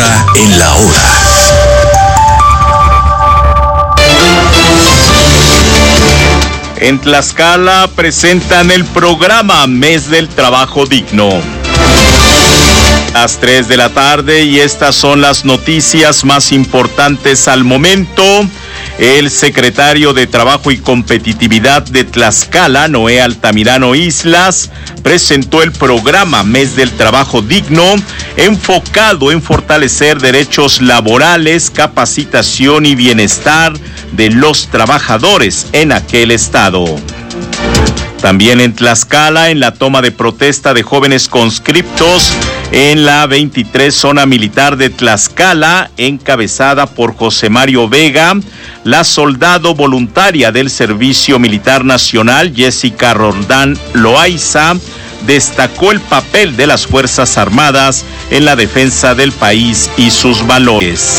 hora en la hora. En Tlaxcala presentan el programa Mes del Trabajo Digno. Las 3 de la tarde y estas son las noticias más importantes al momento. El secretario de Trabajo y Competitividad de Tlaxcala, Noé Altamirano Islas, presentó el programa Mes del Trabajo Digno, enfocado en fortalecer derechos laborales, capacitación y bienestar de los trabajadores en aquel estado. También en Tlaxcala, en la toma de protesta de jóvenes conscriptos en la 23 Zona Militar de Tlaxcala, encabezada por José Mario Vega, la soldado voluntaria del Servicio Militar Nacional, Jessica Roldán Loaiza, destacó el papel de las Fuerzas Armadas en la defensa del país y sus valores.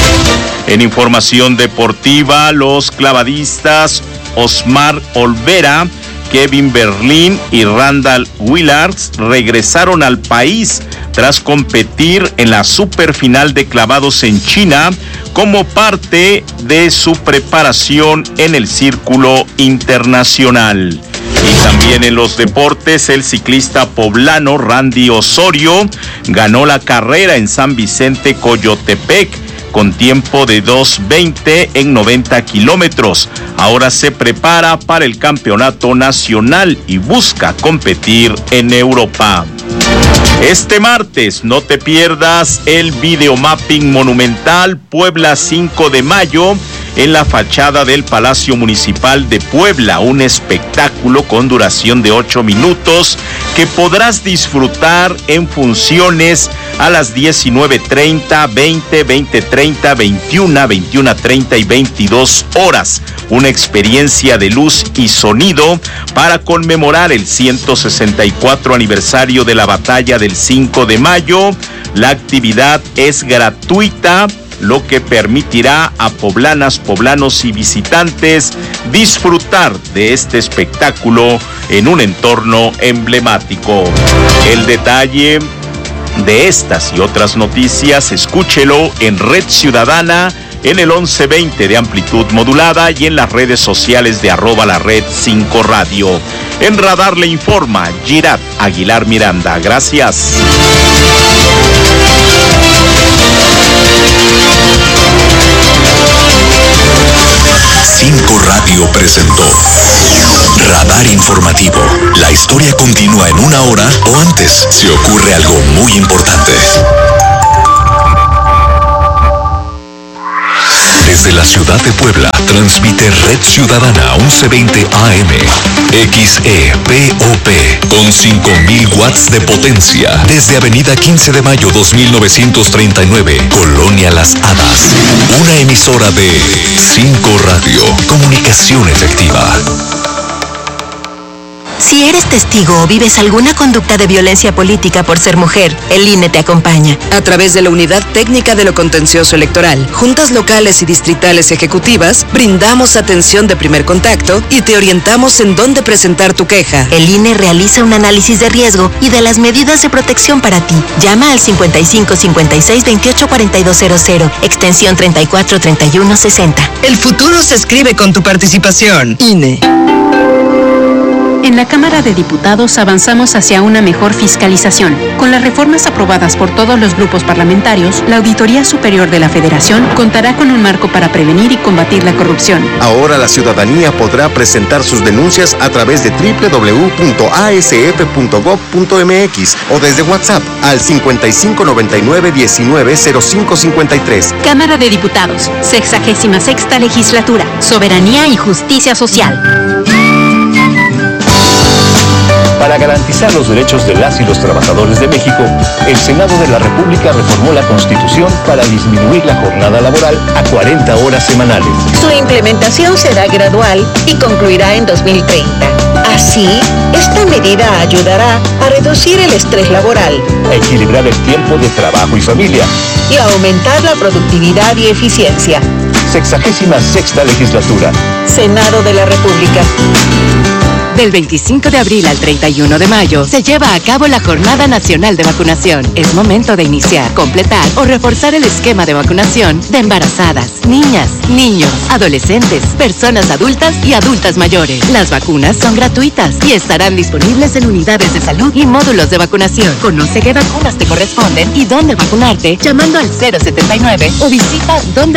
En información deportiva, los clavadistas Osmar Olvera, Kevin Berlín y Randall Willards regresaron al país tras competir en la superfinal de clavados en China como parte de su preparación en el círculo internacional. Y también en los deportes, el ciclista poblano Randy Osorio ganó la carrera en San Vicente Coyotepec con tiempo de 2:20 en 90 kilómetros. Ahora se prepara para el campeonato nacional y busca competir en Europa. Este martes no te pierdas el videomapping monumental Puebla 5 de mayo en la fachada del Palacio Municipal de Puebla, un espectáculo con duración de 8 minutos que podrás disfrutar en funciones a las 19:30, 20, 20:30, 21, 21:30 y 22 horas. Una experiencia de luz y sonido para conmemorar el 164 aniversario de la batalla del 5 de mayo. La actividad es gratuita, lo que permitirá a poblanas, poblanos y visitantes disfrutar de este espectáculo en un entorno emblemático. El detalle de estas y otras noticias, escúchelo en Red Ciudadana, en el 1120 de amplitud modulada y en las redes sociales de @lared5radio. En Radar le informa Girat Aguilar Miranda. Gracias. 5 Radio presentó Radar Informativo. La historia continúa en una hora o antes si ocurre algo muy importante. Desde la ciudad de Puebla, transmite Red Ciudadana 1120 AM, XEPOP, con 5,000 watts de potencia, desde Avenida 15 de Mayo 2939, Colonia Las Hadas. Una emisora de 5 Radio, comunicación efectiva. Si eres testigo o vives alguna conducta de violencia política por ser mujer, el INE te acompaña. A través de la Unidad Técnica de lo Contencioso Electoral, juntas locales y distritales ejecutivas, brindamos atención de primer contacto y te orientamos en dónde presentar tu queja. El INE realiza un análisis de riesgo y de las medidas de protección para ti. Llama al 55 56 28 4200, extensión 34 31 60. El futuro se escribe con tu participación. INE. En la Cámara de Diputados avanzamos hacia una mejor fiscalización. Con las reformas aprobadas por todos los grupos parlamentarios, la Auditoría Superior de la Federación contará con un marco para prevenir y combatir la corrupción. Ahora la ciudadanía podrá presentar sus denuncias a través de www.asf.gov.mx o desde WhatsApp al 5599-190553. Cámara de Diputados, 66ª Legislatura, Soberanía y Justicia Social. Para garantizar los derechos de las y los trabajadores de México, el Senado de la República reformó la Constitución para disminuir la jornada laboral a 40 horas semanales. Su implementación será gradual y concluirá en 2030. Así, esta medida ayudará a reducir el estrés laboral, a equilibrar el tiempo de trabajo y familia y a aumentar la productividad y eficiencia. 66ª Legislatura. Senado de la República. Del 25 de abril al 31 de mayo se lleva a cabo la Jornada Nacional de Vacunación. Es momento de iniciar, completar o reforzar el esquema de vacunación de embarazadas, niñas, niños, adolescentes, personas adultas y adultas mayores. Las vacunas son gratuitas y estarán disponibles en unidades de salud y módulos de vacunación. Conoce qué vacunas te corresponden y dónde vacunarte llamando al 079 o visita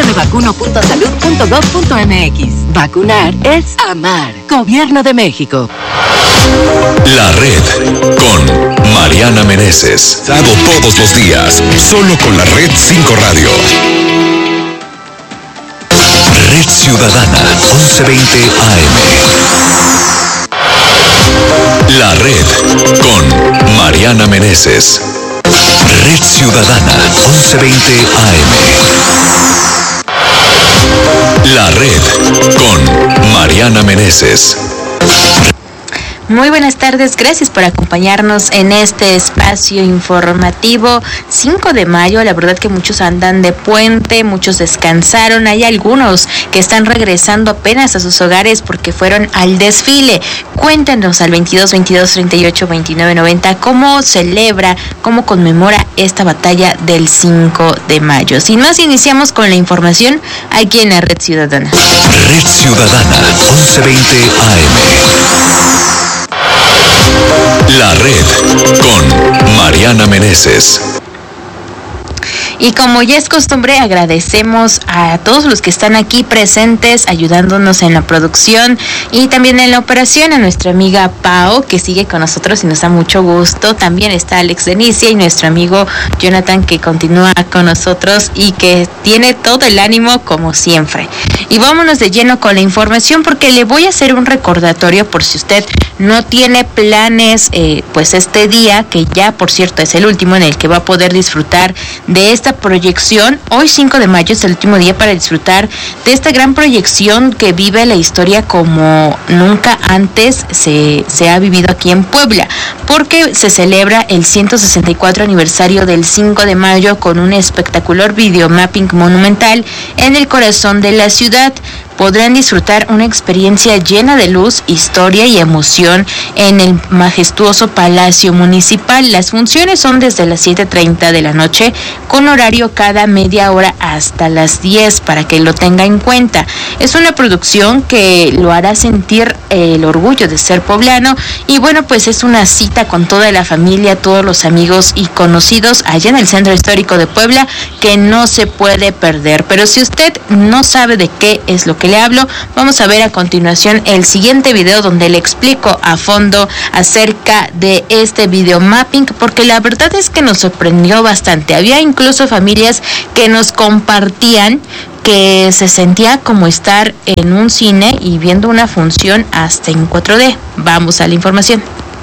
dondemevacuno.salud.gov.mx. Vacunar es amar. Gobierno de México. La Red con Mariana Meneses. Dado todos los días, solo con la Red 5 Radio. Red Ciudadana, 1120 AM. La Red con Mariana Meneses. Red Ciudadana, 1120 AM. La Red con Mariana Meneses. Muy buenas tardes, gracias por acompañarnos en este espacio informativo 5 de mayo. La verdad que muchos andan de puente, muchos descansaron, hay algunos que están regresando apenas a sus hogares porque fueron al desfile. Cuéntanos al 22 22 38 29 90 cómo celebra, cómo conmemora esta batalla del 5 de mayo. Sin más, iniciamos con la información aquí en la Red Ciudadana. Red Ciudadana, 1120 AM. La Red con Mariana Meneses. Y como ya es costumbre, agradecemos a todos los que están aquí presentes, ayudándonos en la producción y también en la operación, a nuestra amiga Pau, que sigue con nosotros y nos da mucho gusto. También está Alex Denicia y nuestro amigo Jonathan, que continúa con nosotros y que tiene todo el ánimo como siempre. Y vámonos de lleno con la información, porque le voy a hacer un recordatorio por si usted no tiene planes, pues este día, que ya por cierto es el último en el que va a poder disfrutar de esta proyección. Hoy 5 de mayo es el último día para disfrutar de esta gran proyección que vive la historia como nunca antes se ha vivido aquí en Puebla, porque se celebra el 164 aniversario del 5 de mayo con un espectacular videomapping monumental en el corazón de la ciudad. Podrán disfrutar una experiencia llena de luz, historia y emoción en el majestuoso Palacio Municipal. Las funciones son desde las 7:30 de la noche, con horario cada media hora hasta las 10, para que lo tenga en cuenta. Es una producción que lo hará sentir el orgullo de ser poblano, y bueno, pues es una cita con toda la familia, todos los amigos y conocidos allá en el Centro Histórico de Puebla, que no se puede perder. Pero si usted no sabe de qué es lo que le hablo, vamos a ver a continuación el siguiente video donde le explico a fondo acerca de este videomapping, porque la verdad es que nos sorprendió bastante. Había incluso familias que nos compartían que se sentía como estar en un cine y viendo una función hasta en 4D. Vamos a la información.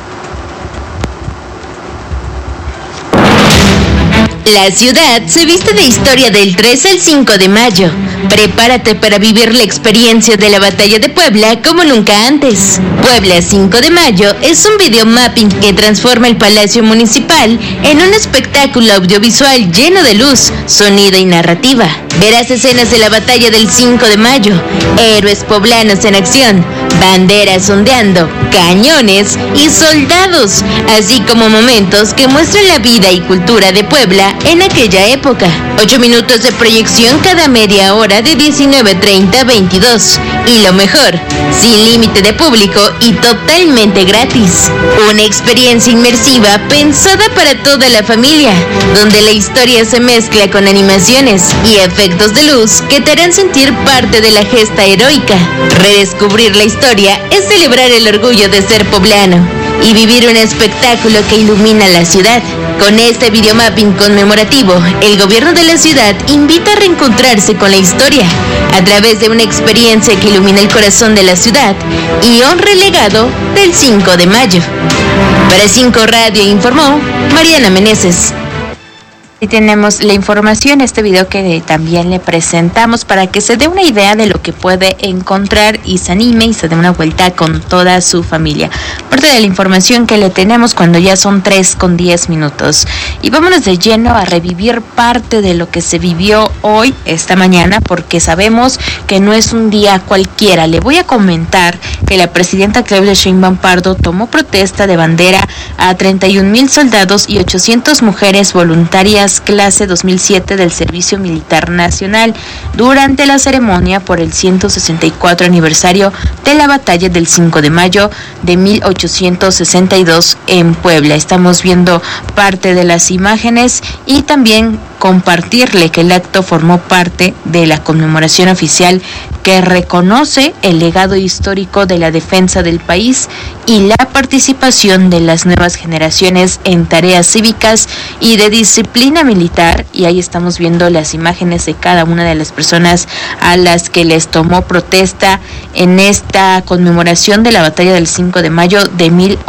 La ciudad se viste de historia del 3 al 5 de mayo. Prepárate para vivir la experiencia de la Batalla de Puebla como nunca antes. Puebla 5 de mayo es un videomapping que transforma el Palacio Municipal en un espectáculo audiovisual lleno de luz, sonido y narrativa. Verás escenas de la Batalla del 5 de mayo, héroes poblanos en acción, banderas ondeando, cañones y soldados, así como momentos que muestran la vida y cultura de Puebla en aquella época. 8 minutos de proyección cada media hora de 19:30 a 22. Y lo mejor, sin límite de público y totalmente gratis. Una experiencia inmersiva pensada para toda la familia, donde la historia se mezcla con animaciones y efectos de luz que te harán sentir parte de la gesta heroica. Redescubrir la historia es celebrar el orgullo de ser poblano y vivir un espectáculo que ilumina la ciudad. Con este videomapping conmemorativo, el gobierno de la ciudad invita a reencontrarse con la historia a través de una experiencia que ilumina el corazón de la ciudad y honra el legado del 5 de mayo. Para 5 Radio informó Mariana Meneses. Y tenemos la información, este video que también le presentamos para que se dé una idea de lo que puede encontrar y se anime y se dé una vuelta con toda su familia. Parte de la información que le tenemos cuando ya son 3:10. Y vámonos de lleno a revivir parte de lo que se vivió hoy, esta mañana, porque sabemos que no es un día cualquiera. Le voy a comentar que la presidenta Claudia Sheinbaum Pardo tomó protesta de bandera a 31,000 soldados y 800 mujeres voluntarias clase 2007 del Servicio Militar Nacional durante la ceremonia por el 164 aniversario de la batalla del 5 de mayo de 1862 en Puebla. Estamos viendo parte de las imágenes y también compartirle que el acto formó parte de la conmemoración oficial que reconoce el legado histórico de la defensa del país y la participación de las nuevas generaciones en tareas cívicas y de disciplina militar. Y ahí estamos viendo las imágenes de cada una de las personas a las que les tomó protesta en esta conmemoración de la batalla del 5 de mayo de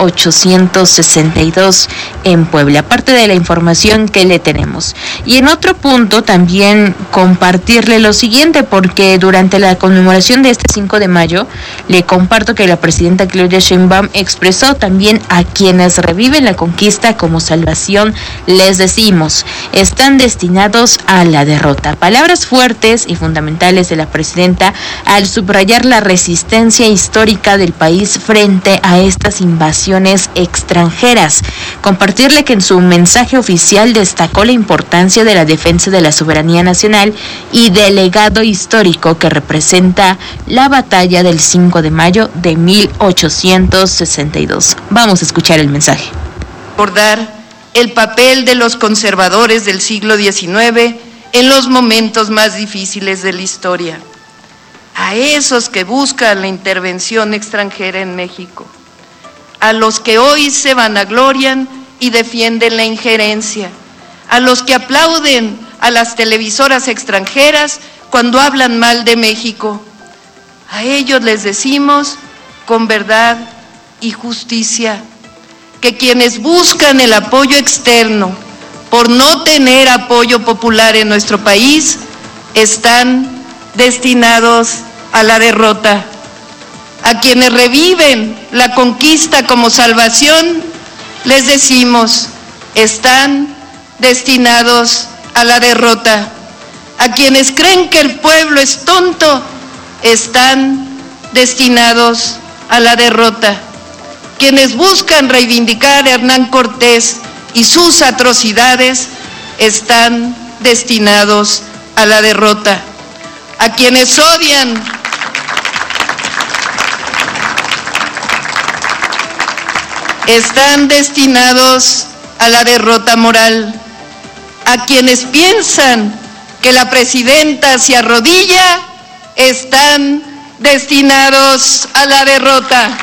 1862 en Puebla. Parte de la información que le tenemos. Y en otro punto también compartirle lo siguiente, porque durante la conmemoración de este 5 de mayo le comparto que la presidenta Claudia Sheinbaum expresó también a quienes reviven la conquista como salvación, les decimos, están destinados a la derrota. Palabras fuertes y fundamentales de la presidenta al subrayar la resistencia histórica del país frente a estas invasiones extranjeras. Compartirle que en su mensaje oficial destacó la importancia de la defensa de la soberanía nacional y del legado histórico que representa la batalla del 5 de mayo de 1862. Vamos a escuchar el mensaje. Recordar el papel de los conservadores del siglo XIX en los momentos más difíciles de la historia. A esos que buscan la intervención extranjera en México, a los que hoy se vanaglorian y defienden la injerencia, a los que aplauden a las televisoras extranjeras cuando hablan mal de México. A ellos les decimos con verdad y justicia que quienes buscan el apoyo externo por no tener apoyo popular en nuestro país están destinados a la derrota. A quienes reviven la conquista como salvación, les decimos, están destinados a la derrota. A quienes creen que el pueblo es tonto, están destinados a la derrota. Quienes buscan reivindicar a Hernán Cortés y sus atrocidades, están destinados a la derrota. A quienes odian están destinados a la derrota moral. A quienes piensan que la presidenta se arrodilla, están destinados a la derrota.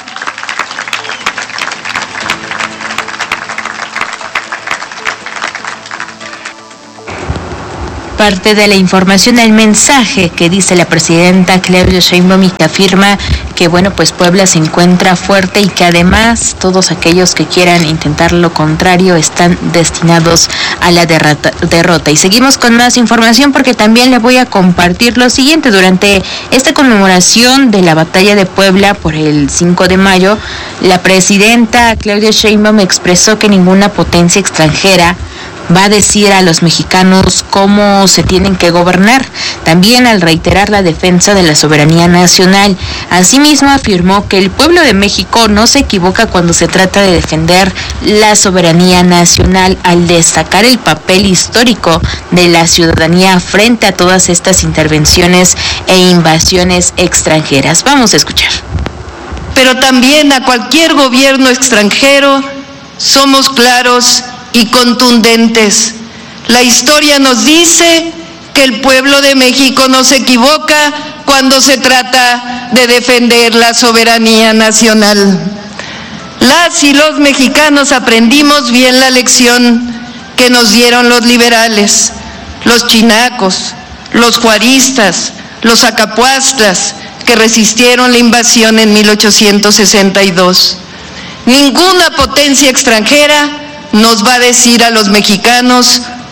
Parte de la información, el mensaje que dice la presidenta Claudia Sheinbaum y que afirma que pues Puebla se encuentra fuerte y que además todos aquellos que quieran intentar lo contrario están destinados a la derrota. Y seguimos con más información porque también le voy a compartir lo siguiente. Durante esta conmemoración de la batalla de Puebla por el 5 de mayo, la presidenta Claudia Sheinbaum expresó que ninguna potencia extranjera va a decir a los mexicanos cómo se tienen que gobernar, también al reiterar la defensa de la soberanía nacional. Asimismo, afirmó que el pueblo de México no se equivoca cuando se trata de defender la soberanía nacional, al destacar el papel histórico de la ciudadanía frente a todas estas intervenciones e invasiones extranjeras. Vamos a escuchar. Pero también a cualquier gobierno extranjero somos claros y contundentes. La historia nos dice que el pueblo de México no se equivoca cuando se trata de defender la soberanía nacional. Las y los mexicanos aprendimos bien la lección que nos dieron los liberales, los chinacos, los juaristas, los acapuastlas, que resistieron la invasión en 1862. Ninguna potencia extranjera nos va a decir a los mexicanos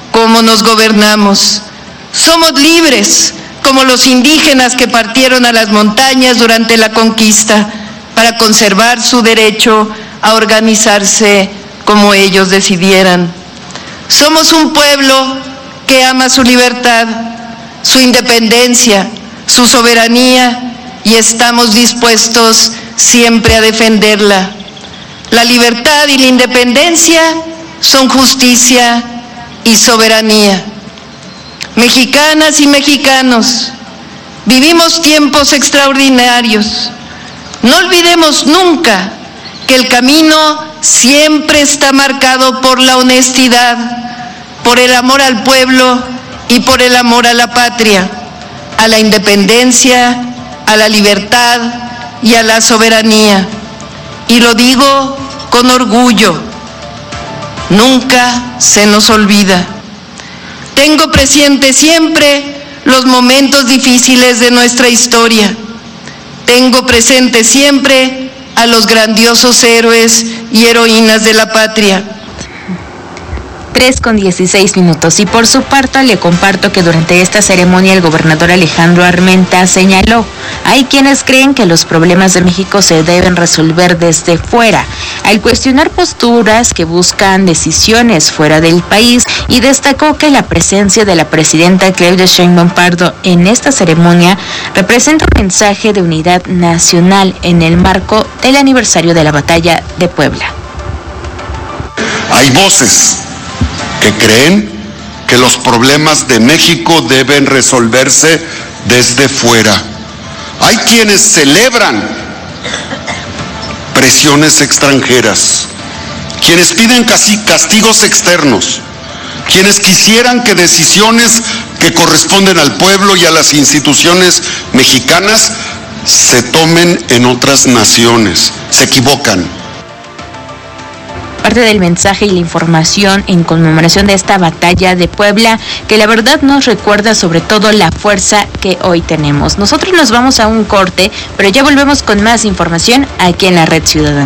cómo nos gobernamos. Somos libres, como los indígenas que partieron a las montañas durante la conquista para conservar su derecho a organizarse como ellos decidieran. Somos un pueblo que ama su libertad, su independencia, su soberanía, y estamos dispuestos siempre a defenderla. La libertad y la independencia son justicia y soberanía. Mexicanas y mexicanos, vivimos tiempos extraordinarios. No olvidemos nunca que el camino siempre está marcado por la honestidad, por el amor al pueblo y por el amor a la patria, a la independencia, a la libertad y a la soberanía. Y lo digo con orgullo, nunca se nos olvida. Tengo presente siempre los momentos difíciles de nuestra historia. Tengo presente siempre a los grandiosos héroes y heroínas de la patria. 3:16. Y por su parte le comparto que durante esta ceremonia el gobernador Alejandro Armenta señaló: hay quienes creen que los problemas de México se deben resolver desde fuera, al cuestionar posturas que buscan decisiones fuera del país, y destacó que la presencia de la presidenta Claudia Sheinbaum Pardo en esta ceremonia representa un mensaje de unidad nacional en el marco del aniversario de la batalla de Puebla. Hay voces que creen que los problemas de México deben resolverse desde fuera. Hay quienes celebran presiones extranjeras, quienes piden castigos externos, quienes quisieran que decisiones que corresponden al pueblo y a las instituciones mexicanas se tomen en otras naciones. Se equivocan. Parte del mensaje y la información en conmemoración de esta batalla de Puebla, que la verdad nos recuerda sobre todo la fuerza que hoy tenemos. Nosotros nos vamos a un corte, pero ya volvemos con más información aquí en la Red Ciudadana.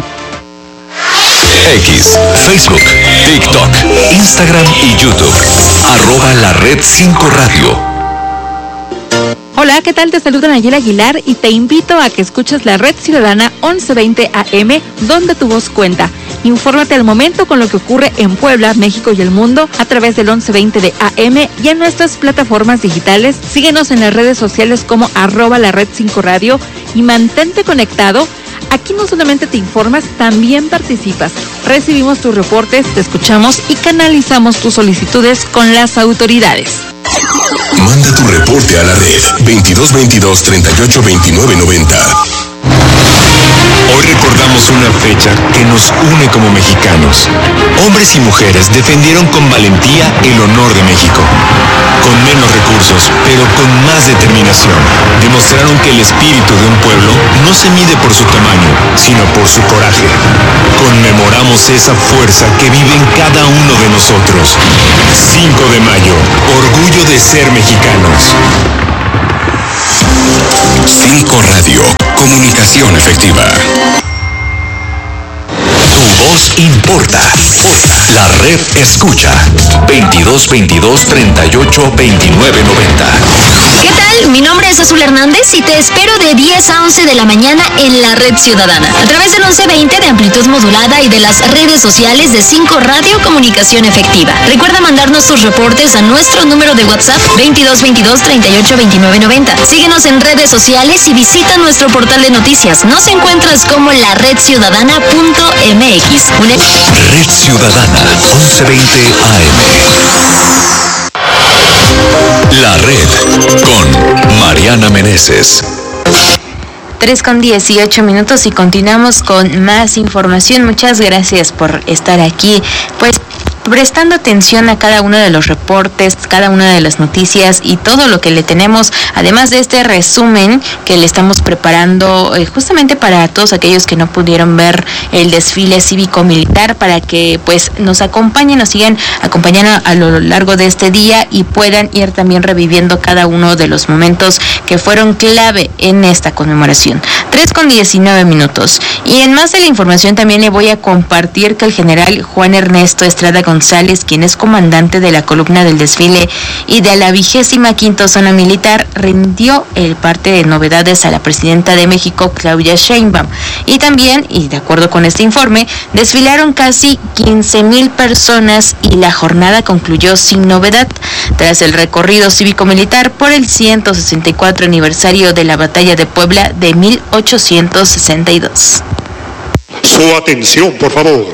X, Facebook, TikTok, Instagram y YouTube. @LaRed5Radio. Hola, ¿qué tal? Te saluda Nayela Aguilar y te invito a que escuches la Red Ciudadana 1120 AM, donde tu voz cuenta. Infórmate al momento con lo que ocurre en Puebla, México y el mundo a través del 1120 de AM y en nuestras plataformas digitales. Síguenos en las redes sociales como @LaRed5Radio y mantente conectado. Aquí no solamente te informas, también participas. Recibimos tus reportes, te escuchamos y canalizamos tus solicitudes con las autoridades. Manda tu reporte a la red 2222 38 29 90. Hoy recordamos una fecha que nos une como mexicanos. Hombres y mujeres defendieron con valentía el honor de México. Con menos recursos, pero con más determinación, demostraron que el espíritu de un pueblo no se mide por su tamaño, sino por su coraje. Conmemoramos esa fuerza que vive en cada uno de nosotros. 5 de mayo, orgullo de ser mexicanos. 5 Radio, comunicación efectiva. Tu voz importa. La red escucha. 2222 38 29 90. ¿Qué tal? Mi nombre es Azul Hernández y te espero de 10 a 11 de la mañana en la Red Ciudadana, a través del 1120 de amplitud modulada y de las redes sociales de 5 Radio Comunicación Efectiva. Recuerda mandarnos tus reportes a nuestro número de WhatsApp 2222 38 29 90. Síguenos en redes sociales y visita nuestro portal de noticias. Nos encuentras como la redciudadana.mx. Red Ciudadana 1120 AM. La Red con Mariana Meneses. 3:18 y continuamos con más información. Muchas gracias por estar aquí, pues prestando atención a cada uno de los reportes, cada una de las noticias y todo lo que le tenemos, además de este resumen que le estamos preparando justamente para todos aquellos que no pudieron ver el desfile cívico-militar, para que pues nos acompañen, nos sigan acompañando a lo largo de este día y puedan ir también reviviendo cada uno de los momentos que fueron clave en esta conmemoración. 3:19. Y en más de la información también le voy a compartir que el general Juan Ernesto Estrada González González, quien es comandante de la columna del desfile y de la 25ª Zona Militar, rindió el parte de novedades a la presidenta de México, Claudia Sheinbaum. Y también, y de acuerdo con este informe, desfilaron casi 15,000 personas y la jornada concluyó sin novedad. Tras el recorrido cívico-militar por el 164 aniversario de la Batalla de Puebla de 1862. Su atención, por favor.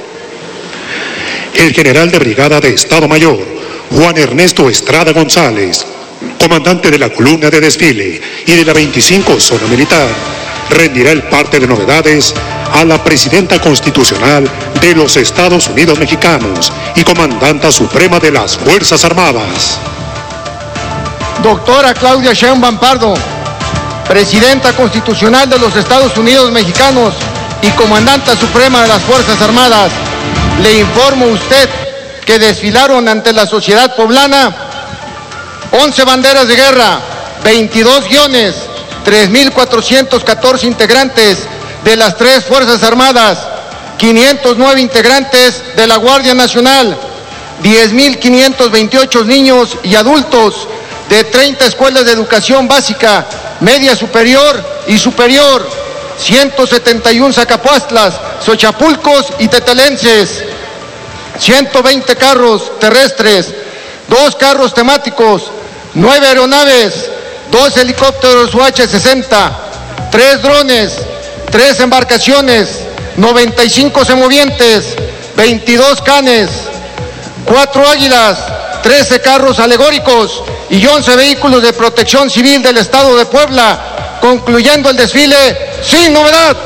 El general de brigada de Estado Mayor, Juan Ernesto Estrada González, comandante de la columna de desfile y de la 25 Zona Militar, rendirá el parte de novedades a la presidenta constitucional de los Estados Unidos Mexicanos y comandanta suprema de las Fuerzas Armadas. Doctora Claudia Sheinbaum Pardo, presidenta constitucional de los Estados Unidos Mexicanos y comandanta suprema de las Fuerzas Armadas, le informo a usted que desfilaron ante la sociedad poblana 11 banderas de guerra, 22 guiones, 3,414 integrantes de las 3 Fuerzas Armadas, 509 integrantes de la Guardia Nacional, 10,528 niños y adultos de 30 escuelas de educación básica, media superior y superior, 171 zacapuastlas, xochapulcos y tetelenses, 120 carros terrestres, 2 carros temáticos, 9 aeronaves, 2 helicópteros UH-60, 3 drones, 3 embarcaciones, 95 semovientes, 22 canes, 4 águilas, 13 carros alegóricos y 11 vehículos de protección civil del Estado de Puebla, concluyendo el desfile sin novedad.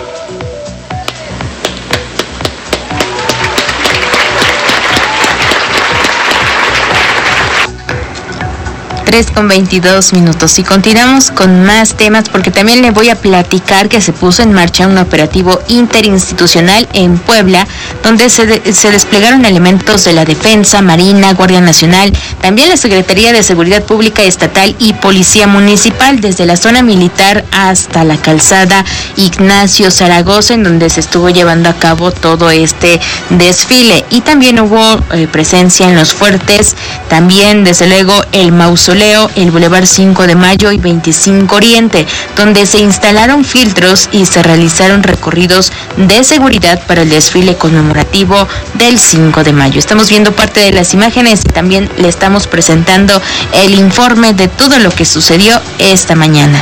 3:22 y continuamos con más temas porque también le voy a platicar que se puso en marcha un operativo interinstitucional en Puebla donde se desplegaron elementos de la Defensa, Marina, Guardia Nacional, también la Secretaría de Seguridad Pública Estatal y Policía Municipal desde la zona militar hasta la calzada Ignacio Zaragoza, en donde se estuvo llevando a cabo todo este desfile, y también hubo presencia en los fuertes, también desde luego el mausoleo, el Boulevard 5 de Mayo y 25 Oriente, donde se instalaron filtros y se realizaron recorridos de seguridad para el desfile conmemorativo del 5 de mayo. Estamos viendo parte de las imágenes y también le estamos presentando el informe de todo lo que sucedió esta mañana.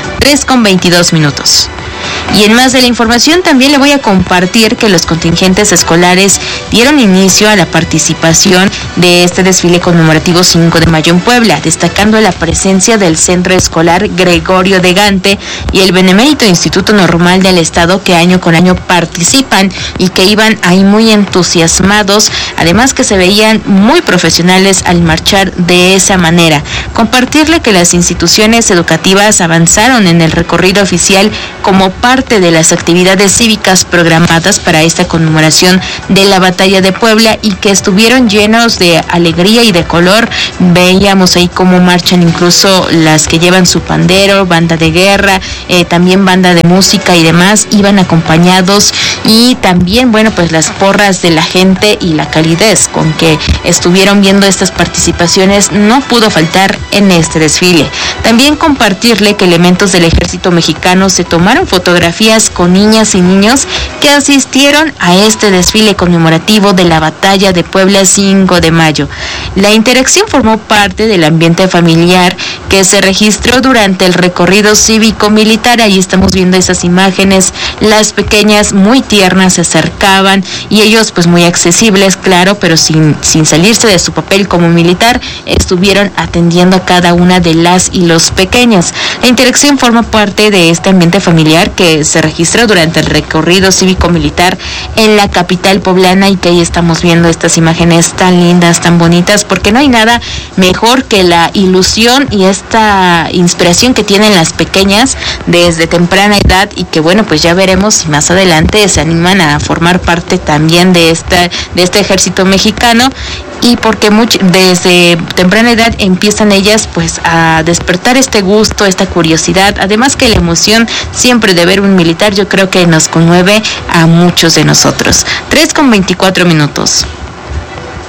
3:22. Y en más de la información también le voy a compartir que los contingentes escolares dieron inicio a la participación de este desfile conmemorativo 5 de mayo en Puebla, destacando la presencia del Centro Escolar Gregorio de Gante y el Benemérito Instituto Normal del Estado, que año con año participan y que iban ahí muy entusiasmados, además que se veían muy profesionales al marchar de esa manera. Compartirle que las instituciones educativas avanzaron en el recorrido oficial como parte de las actividades cívicas programadas para esta conmemoración de la Batalla de Puebla y que estuvieron llenos de alegría y de color. Veíamos ahí cómo marchan incluso las que llevan su pandero, banda de guerra, también banda de música y demás, iban acompañados, y también, bueno, pues las porras de la gente y la calidez con que estuvieron viendo estas participaciones no pudo faltar en este desfile. También compartirle que elementos del Ejército Mexicano se tomaron fotografías con niñas y niños que asistieron a este desfile conmemorativo de la Batalla de Puebla 5 de mayo. La interacción formó parte del ambiente familiar que se registró durante el recorrido cívico-militar. Ahí estamos viendo esas imágenes, las pequeñas muy tiernas se acercaban y ellos pues muy accesibles, claro, pero sin salirse de su papel como militar, estuvieron atendiendo a cada una de las y los pequeños. La interacción forma parte de este ambiente familiar que se registró durante el recorrido cívico-militar en la capital poblana, y que ahí estamos viendo estas imágenes tan lindas, tan bonitas, porque no hay nada mejor que la ilusión y esta inspiración que tienen las pequeñas desde temprana edad, y que bueno, pues ya veremos si más adelante se animan a formar parte también de este ejército mexicano, y porque desde temprana edad empiezan ellas pues a despertar este gusto, esta curiosidad, además que la emoción siempre de ver un militar yo creo que nos conmueve a muchos de nosotros. 3:24.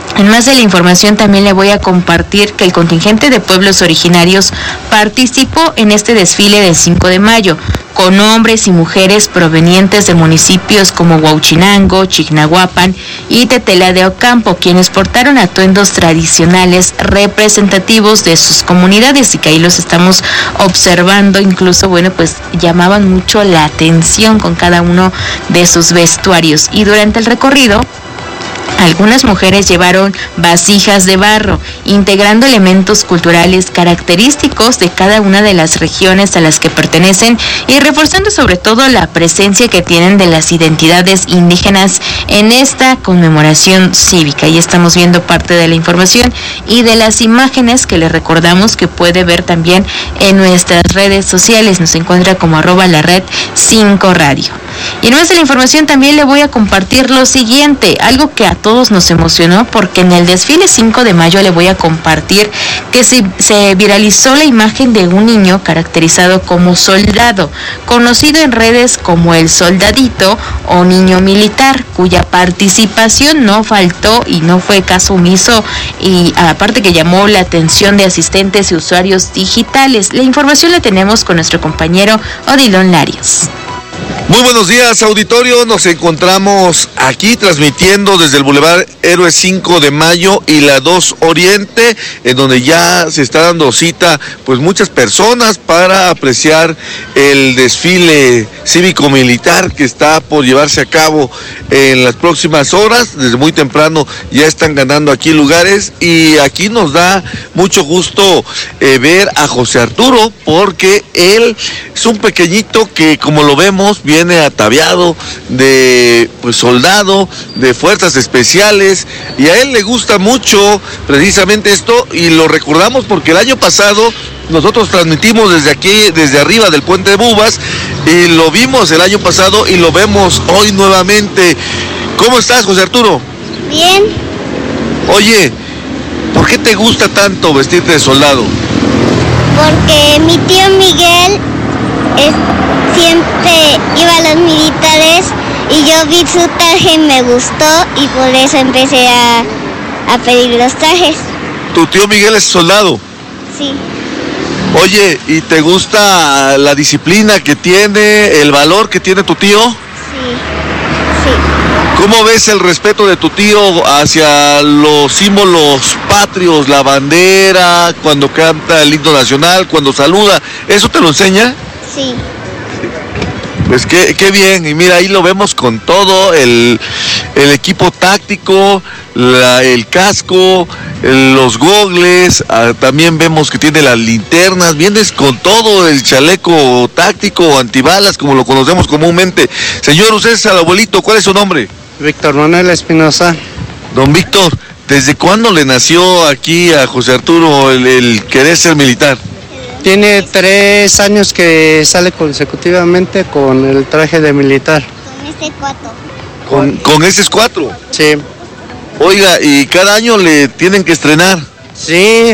En más de la información también le voy a compartir que el contingente de pueblos originarios participó en este desfile del 5 de mayo, con hombres y mujeres provenientes de municipios como Huauchinango, Chignahuapan y Tetela de Ocampo, quienes portaron atuendos tradicionales representativos de sus comunidades y que ahí los estamos observando, incluso, bueno, pues llamaban mucho la atención con cada uno de sus vestuarios. Y durante el recorrido, algunas mujeres llevaron vasijas de barro, integrando elementos culturales característicos de cada una de las regiones a las que pertenecen y reforzando sobre todo la presencia que tienen de las identidades indígenas en esta conmemoración cívica. Y estamos viendo parte de la información y de las imágenes que les recordamos que puede ver también en nuestras redes sociales. Nos encuentra como @lared5radio. Y en más de la información también le voy a compartir lo siguiente, algo que a todos nos emocionó, porque en el desfile 5 de mayo le voy a compartir que se viralizó la imagen de un niño caracterizado como soldado, conocido en redes como el soldadito o niño militar, cuya participación no faltó y no fue caso omiso, y aparte que llamó la atención de asistentes y usuarios digitales. La información la tenemos con nuestro compañero Odilon Larios. Muy buenos días, auditorio. Nos encontramos aquí transmitiendo desde el Boulevard Héroes 5 de Mayo y la 2 Oriente, en donde ya se está dando cita pues muchas personas para apreciar el desfile cívico-militar que está por llevarse a cabo en las próximas horas. Desde muy temprano ya están ganando aquí lugares y aquí nos da mucho gusto ver a José Arturo, porque él es un pequeñito que, como lo vemos, viene ataviado de pues soldado, de fuerzas especiales, y a él le gusta mucho precisamente esto, y lo recordamos porque el año pasado nosotros transmitimos desde aquí, desde arriba del Puente de Bubas, y lo vimos el año pasado y lo vemos hoy nuevamente. ¿Cómo estás, José Arturo? Bien. Oye, ¿por qué te gusta tanto vestirte de soldado? Porque mi tío Miguel siempre iba a los militares y yo vi su traje y me gustó, y por eso empecé a pedir los trajes. ¿Tu tío Miguel es soldado? Sí. Oye, ¿y te gusta la disciplina que tiene, el valor que tiene tu tío? Sí. ¿Cómo ves el respeto de tu tío hacia los símbolos patrios, la bandera, cuando canta el himno nacional, cuando saluda? ¿Eso te lo enseña? Sí. Pues qué bien, y mira, ahí lo vemos con todo el equipo táctico, el casco, los gogles, también vemos que tiene las linternas, vienes con todo el chaleco táctico, antibalas, como lo conocemos comúnmente. Señor, usted es el abuelito, ¿cuál es su nombre? Víctor Manuel Espinosa. Don Víctor, ¿desde cuándo le nació aquí a José Arturo el querer ser militar? Tiene 3 años que sale consecutivamente con el traje de militar. Con este 4. ¿Con ese es 4? Sí. Oiga, ¿y cada año le tienen que estrenar? Sí,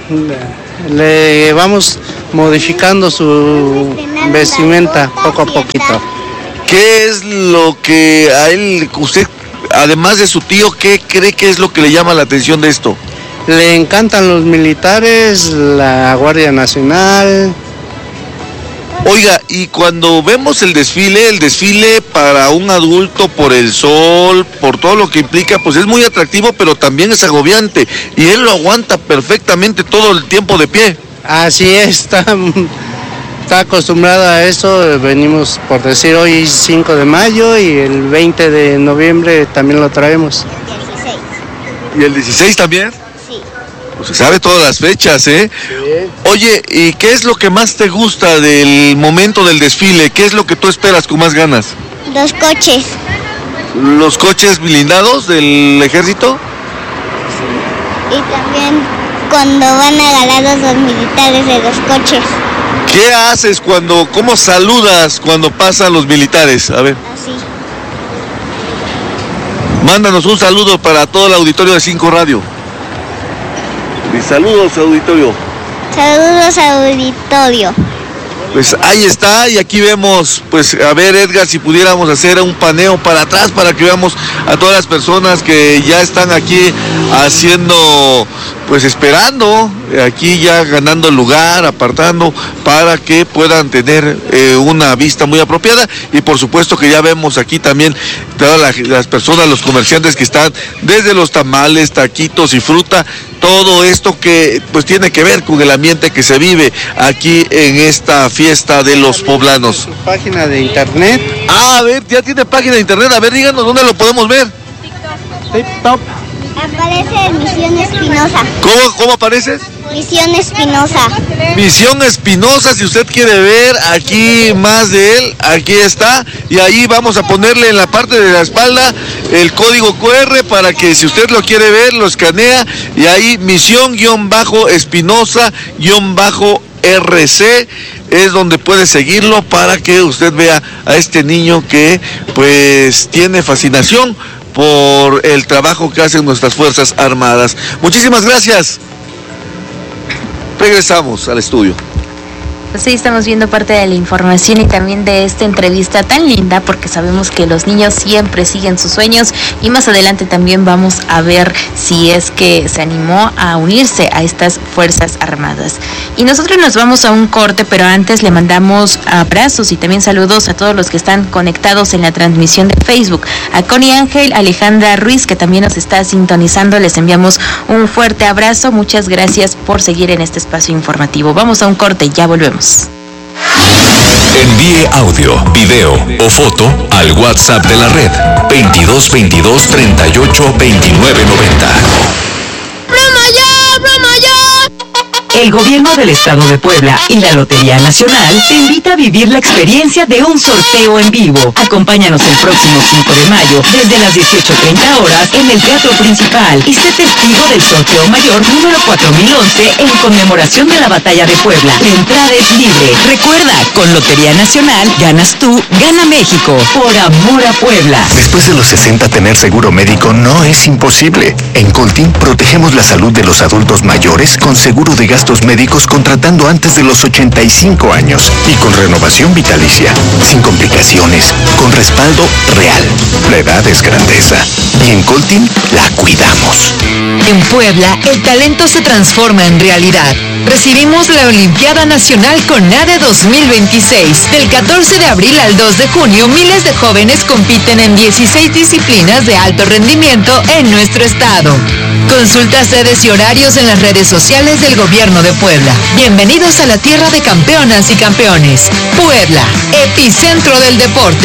le vamos modificando su vestimenta poco a poquito. ¿Qué es lo que a él, usted, además de su tío, qué cree que es lo que le llama la atención de esto? Le encantan los militares, la Guardia Nacional. Oiga, y cuando vemos el desfile para un adulto, por el sol, por todo lo que implica, pues es muy atractivo, pero también es agobiante, y él lo aguanta perfectamente todo el tiempo de pie. Así es, está acostumbrado a eso. Venimos, por decir, hoy 5 de mayo y el 20 de noviembre también lo traemos. ¿Y el 16 también? Pues se sabe todas las fechas, ¿eh? Sí. Oye, ¿y qué es lo que más te gusta del momento del desfile? ¿Qué es lo que tú esperas con más ganas? Los coches. ¿Los coches blindados del ejército? Sí. Y también cuando van agarrados los militares de los coches. ¿Qué haces cómo saludas cuando pasan los militares? A ver. Así. Mándanos un saludo para todo el auditorio de 5 Radio. Y saludos, auditorio. Saludos, auditorio. pues ahí está, y aquí vemos, pues a ver, Edgar, si pudiéramos hacer un paneo para atrás para que veamos a todas las personas que ya están aquí haciendo, pues esperando, aquí ya ganando el lugar, apartando, para que puedan tener una vista muy apropiada. Y por supuesto que ya vemos aquí también todas las personas, los comerciantes que están desde los tamales, taquitos y fruta, todo esto que pues tiene que ver con el ambiente que se vive aquí en esta fiesta de los poblanos. Su página de internet. A ver, ya tiene página de internet, a ver, díganos dónde lo podemos ver. TikTok. Aparece Misión Espinosa. ¿Cómo apareces? Misión Espinosa. Misión Espinosa, si usted quiere ver aquí más de él, aquí está, y ahí vamos a ponerle en la parte de la espalda el código QR para que si usted lo quiere ver, lo escanea, y ahí Misión-Espinosa-RC es donde puede seguirlo para que usted vea a este niño que pues tiene fascinación por el trabajo que hacen nuestras Fuerzas Armadas. Muchísimas gracias. Regresamos al estudio. Pues sí, estamos viendo parte de la información y también de esta entrevista tan linda, porque sabemos que los niños siempre siguen sus sueños, y más adelante también vamos a ver si es que se animó a unirse a estas Fuerzas Armadas. Y nosotros nos vamos a un corte, pero antes le mandamos abrazos y también saludos a todos los que están conectados en la transmisión de Facebook. A Connie Ángel, Alejandra Ruiz, que también nos está sintonizando, les enviamos un fuerte abrazo. Muchas gracias por seguir en este espacio informativo. Vamos a un corte, ya volvemos. Envíe audio, video o foto al WhatsApp de la red 2222 38 29 90. El Gobierno del Estado de Puebla y la Lotería Nacional te invita a vivir la experiencia de un sorteo en vivo. Acompáñanos el próximo 5 de mayo desde las 18:30 horas en el Teatro Principal y sé testigo del sorteo mayor número 4011 en conmemoración de la Batalla de Puebla. La entrada es libre. Recuerda, con Lotería Nacional ganas tú, gana México. Por amor a Puebla. Después de los 60, tener seguro médico no es imposible. En Coltin protegemos la salud de los adultos mayores con seguro de gastos médicos contratando antes de los 85 años y con renovación vitalicia, sin complicaciones, con respaldo real. La edad es grandeza y en Coltin la cuidamos. En Puebla, el talento se transforma en realidad. Recibimos la Olimpiada Nacional CONADE 2026. Del 14 de abril al 2 de junio, miles de jóvenes compiten en 16 disciplinas de alto rendimiento en nuestro estado. Consulta sedes y horarios en las redes sociales del Gobierno de Puebla. Bienvenidos a la tierra de campeonas y campeones. Puebla, epicentro del deporte.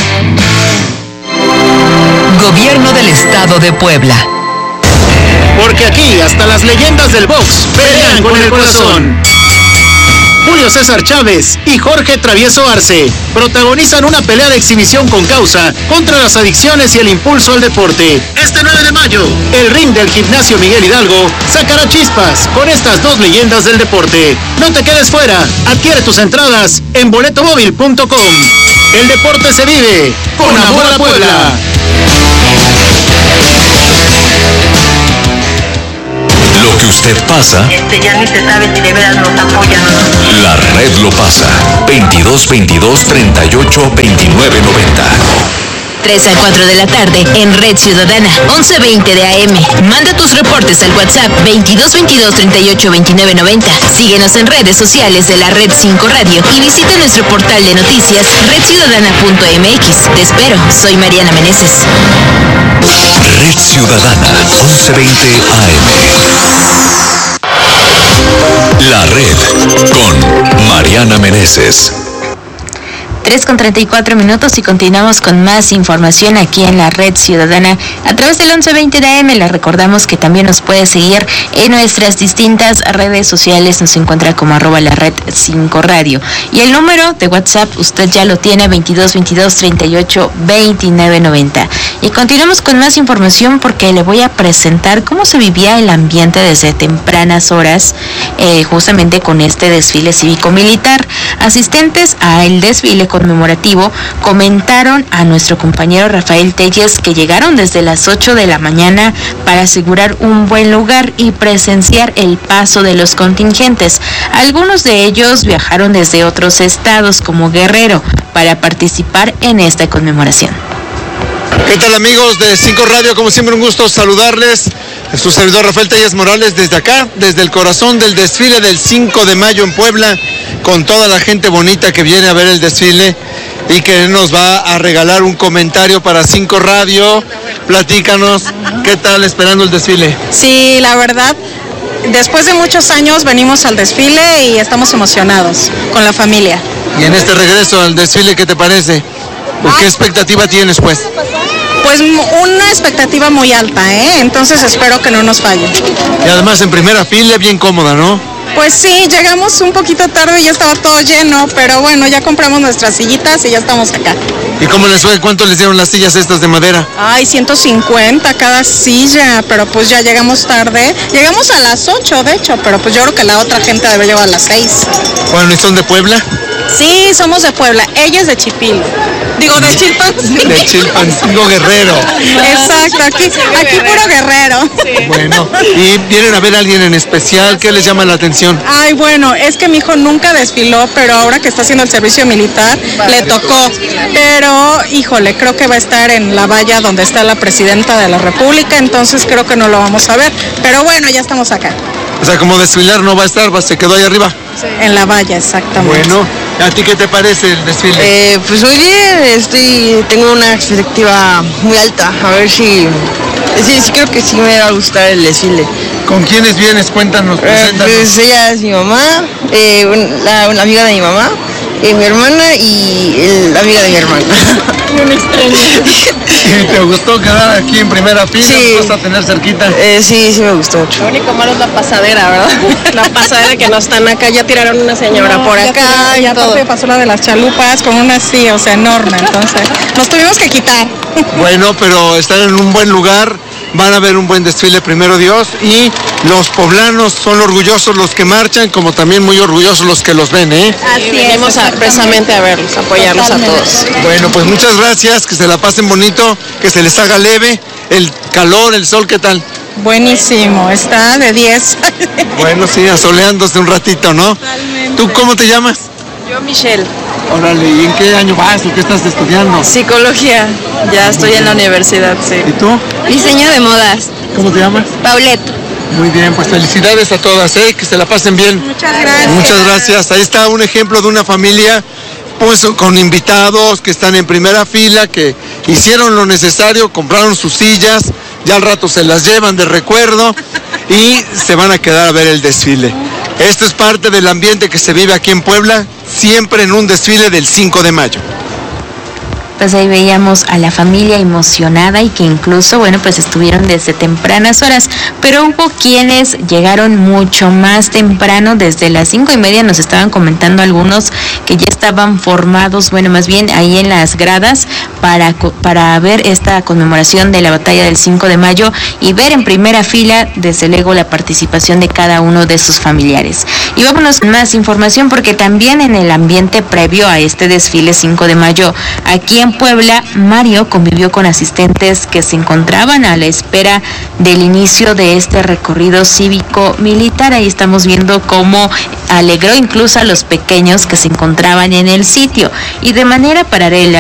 Gobierno del Estado de Puebla. Porque aquí hasta las leyendas del box pelean con el corazón. Julio César Chávez y Jorge Travieso Arce protagonizan una pelea de exhibición con causa contra las adicciones y el impulso al deporte. Este 9 de mayo, el ring del Gimnasio Miguel Hidalgo sacará chispas con estas dos leyendas del deporte. No te quedes fuera, adquiere tus entradas en boletomóvil.com. El deporte se vive con amor a Puebla. Lo que usted pasa, ya ni se sabe si de veras nos apoyan o no. la red lo pasa. 2222 38 29 90. 3 a 4 de la tarde en Red Ciudadana, 11:20 de AM. Manda tus reportes al WhatsApp 2222 38 29 90. Síguenos en redes sociales de la Red 5 Radio y visita nuestro portal de noticias redciudadana.mx. Te espero, soy Mariana Meneses. Red Ciudadana, 11:20 AM. La red con Mariana Meneses. 3:34 y continuamos con más información aquí en la Red Ciudadana a través del 1120 de AM. Les recordamos que también nos puede seguir en nuestras distintas redes sociales. Nos encuentra como @la Red 5 Radio. Y el número de WhatsApp usted ya lo tiene, 2222 38 29 90. Y continuamos con más información porque le voy a presentar cómo se vivía el ambiente desde tempranas horas, justamente con este desfile cívico-militar. Asistentes al desfile con conmemorativo, comentaron a nuestro compañero Rafael Telles que llegaron desde las 8 de la mañana para asegurar un buen lugar y presenciar el paso de los contingentes. Algunos de ellos viajaron desde otros estados como Guerrero para participar en esta conmemoración. ¿Qué tal, amigos de 5 Radio? Como siempre, un gusto saludarles. Es su servidor Rafael Telles Morales desde acá, desde el corazón del desfile del 5 de mayo en Puebla, con toda la gente bonita que viene a ver el desfile y que nos va a regalar un comentario para 5 Radio. Platícanos, ¿qué tal esperando el desfile? Sí, la verdad, después de muchos años venimos al desfile y estamos emocionados con la familia. Y en este regreso al desfile, ¿qué te parece? ¿Qué expectativa tienes, pues? Pues una expectativa muy alta, entonces espero que no nos falle. Y además en primera fila, bien cómoda, ¿no? Pues sí, llegamos un poquito tarde y ya estaba todo lleno, pero bueno, ya compramos nuestras sillitas y ya estamos acá. ¿Y cómo les fue? ¿Cuánto les dieron las sillas estas de madera? Ay, 150 cada silla, pero pues ya llegamos tarde. Llegamos a las 8, de hecho, pero pues yo creo que la otra gente debe llegar a las 6. Bueno, ¿y son de Puebla? Sí, somos de Puebla. Ella es de Chipilo. Digo, de Chilpancingo. De Chilpancingo, Guerrero. Exacto, aquí puro Guerrero. Sí. Bueno, ¿y vienen a ver a alguien en especial? ¿Qué les llama la atención? Ay, bueno, es que mi hijo nunca desfiló, pero ahora que está haciendo el servicio militar, le tocó. Pero, híjole, creo que va a estar en la valla donde está la presidenta de la República, entonces creo que no lo vamos a ver. Pero bueno, ya estamos acá. O sea, como desfilar no va a estar, se quedó ahí arriba. Sí. En la valla, exactamente. Bueno, ¿a ti qué te parece el desfile? Pues muy bien, tengo una expectativa muy alta, a ver si creo que sí me va a gustar el desfile. ¿Con quiénes vienes? Cuéntanos, preséntanos. Pues ella es mi mamá, una amiga de mi mamá, mi hermana y la amiga de mi hermana. Un extraño. ¿Te gustó quedar aquí en primera fila? Sí. ¿Te gusta tener cerquita? Sí me gustó mucho. Lo único malo es la pasadera, ¿verdad? La pasadera que no están acá, ya tiraron una señora por acá y aparte pasó la de las chalupas con una así, o sea, enorme, entonces nos tuvimos que quitar. Bueno, pero están en un buen lugar. Van a ver un buen desfile, primero Dios, y los poblanos son orgullosos los que marchan, como también muy orgullosos los que los ven, Así venimos precisamente a verlos, apoyarlos Totalmente. A todos. Bueno, pues muchas gracias, que se la pasen bonito, que se les haga leve, el calor, el sol, ¿qué tal? Buenísimo, está de 10. Bueno, sí, asoleándose un ratito, ¿no? Totalmente. ¿Tú cómo te llamas? Yo, Michelle. Órale, ¿y en qué año vas o qué estás estudiando? Psicología, ya estoy en la universidad, sí. ¿Y tú? Diseño de modas. ¿Cómo te llamas? Paulette. Muy bien, pues felicidades a todas, que se la pasen bien. Muchas gracias. Muchas gracias. Ahí está un ejemplo de una familia, pues con invitados que están en primera fila, que hicieron lo necesario, compraron sus sillas, ya al rato se las llevan de recuerdo y se van a quedar a ver el desfile. Esto es parte del ambiente que se vive aquí en Puebla, siempre en un desfile del 5 de mayo. Pues ahí veíamos a la familia emocionada y que incluso, bueno, pues estuvieron desde tempranas horas, pero hubo quienes llegaron mucho más temprano, desde las 5:30 nos estaban comentando algunos que ya estaban formados, bueno, más bien ahí en las gradas para ver esta conmemoración de la batalla del 5 de mayo y ver en primera fila, desde luego, la participación de cada uno de sus familiares. Y vámonos con más información porque también en el ambiente previo a este desfile 5 de mayo, aquí en Puebla, Mario convivió con asistentes que se encontraban a la espera del inicio de este recorrido cívico-militar. Ahí estamos viendo cómo alegró incluso a los pequeños que se encontraban en el sitio y de manera paralela